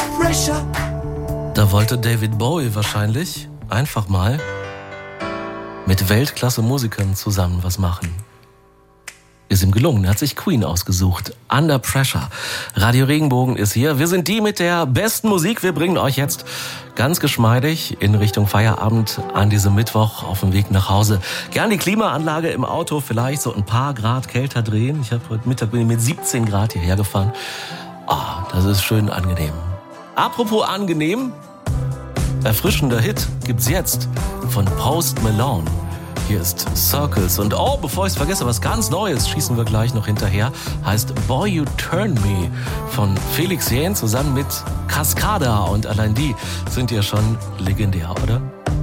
pressure. Da wollte David Bowie wahrscheinlich einfach mal mit Weltklasse-Musikern zusammen was machen. Ist ihm gelungen, er hat sich Queen ausgesucht. Under Pressure. Radio Regenbogen ist hier. Wir sind die mit der besten Musik. Wir bringen euch jetzt ganz geschmeidig in Richtung Feierabend an diesem Mittwoch auf dem Weg nach Hause. Gern die Klimaanlage im Auto vielleicht so ein paar Grad kälter drehen. Ich habe heute Mittag bin ich mit 17 Grad hierher gefahren. Das ist schön angenehm. Apropos angenehm, erfrischender Hit gibt's jetzt von Post Malone. Hier ist Circles und bevor ich es vergesse, was ganz Neues schießen wir gleich noch hinterher. Heißt Boy You Turn Me von Felix Jähn zusammen mit Cascada und allein die sind ja schon legendär, oder?